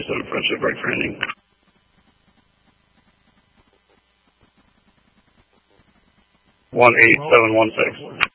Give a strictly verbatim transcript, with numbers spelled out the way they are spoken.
seven Friendship break for ending. one eight seven one six.